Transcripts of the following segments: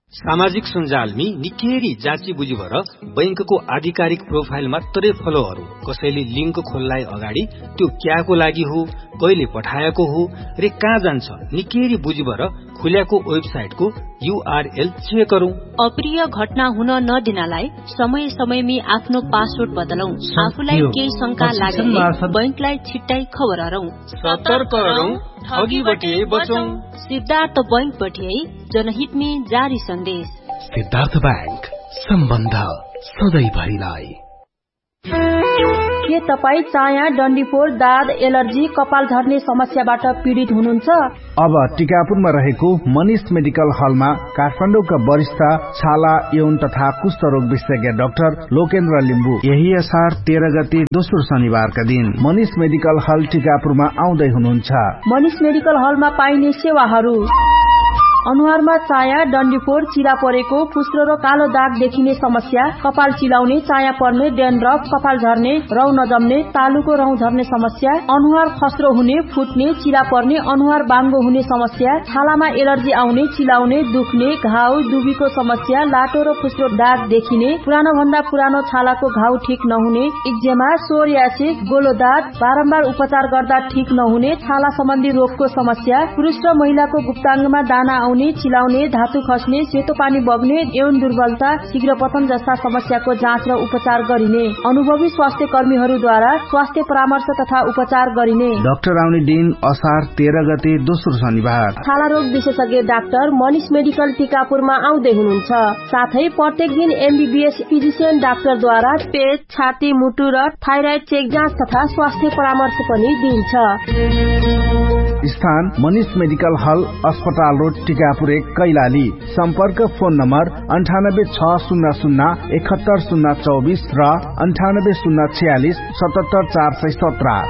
सामाजिक सञ्जालमी निकै जाँची बुझी भएर बैंकको आधिकारिक प्रोफाइल मात्रै फलोहरू कसैले लिंक खोल्लाई अगाडि त्यो क्याको लागि हो कहिले पठाएको हो रे कहाँ जान्छ निकै बुझी भएर खुल्याको वेबसाइटको URL चेक गरौं। अप्रिय घटना हुन नदिनलाई समय समयमी आफ्नो पासवर्ड बदलौं। आफूलाई केही शंका लागे बैंकलाई छिट्टै खबर गरौं। सतर्क रहौं, ठगीबटे बचौं। सिद्धार्थ बैंक बटे जनहितमी जारी सन्देश। सिद्धार्थ बैंक, सम्बन्ध सधैँ भरिलाई। के तपाई चाया, डन्डीफोर, दाद, एलर्जी, कपाल झर्ने समस्याबाट पीडित हुनुहुन्छ? अब टिकापुरमा रहेको मनीष मेडिकल हलमा काठमाडौँका वरिष्ठ छाला, यौन तथा कुष्ठ रोग विशेषज्ञ डाक्टर लोकेन्द्र लिम्बू यही असार 13 गते दोस्रो शनिबारका दिन मनीष मेडिकल हल टिकापुरमा आउँदै हुनुहुन्छ। मनीष मेडिकल हलमा पाइने सेवाहरू: अनुहारमा चाया, डन्डीफोर, चिरा परेको, फुस्रो र कालो दाग देखिने समस्या, कपाल चिलाउने, चाया पर्ने, डेन्ड्रफ, कपाल झर्ने, रौ नजम्ने, तालुको रौ झर्ने समस्या, अनुहार खस्रो हुने, फुट्ने, चिरा पर्ने, अनुहार बाङ्गो हुने समस्या, छालामा एलर्जी आउने, चिलाउने, दुख्ने, घाउ, दुबीको समस्या, लाटो र फुस्रो दाग देखिने, पुरानो भन्दा पुरानो छालाको घाउ ठिक नहुने, एक्जेमा, सोरियासिस, गोलो दाग, बारम्बार उपचार गर्दा ठिक नहुने, छाला सम्बन्धी रोगको समस्या, पुरुष र महिलाको गुप्ताङ्गमा दाना आउने, चिलाउने, धातु खस्ने, सेतो पानी बग्ने, यौन दुर्बलता, शीघ्र पतन जस्ता समस्याको जाँच र उपचार गरिने, अनुभवी स्वास्थ्य कर्मीहरूद्वारा स्वास्थ्य परामर्श तथा उपचार गरिने। डाक्टर आउने दिन असार 13 गते दोस्रो शनिबार। छाला रोग विशेषज्ञ डाक्टर मनीष मेडिकल टिकापुरमा आउँदै हुनुहुन्छ। साथै प्रत्येक दिन MBBS फिजिशियन डाक्टरद्वारा पेट, छाती, मुटु र थाइराइड चेक जाँच तथा स्वास्थ्य परामर्श पनि दिइन्छ। स्थान मनीष मेडिकल हल, अस्पताल रोड, टिकापुर 1, कैलाली। सम्पर्क फोन नम्बर 9860071424 र 9806477417।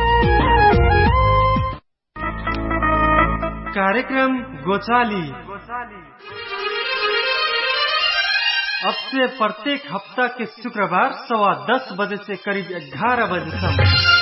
कार्यक्रम गोचाली अब से प्रत्येक हफ्ता के शुक्रवार 10:15 बजे से करीब 11 बजे तक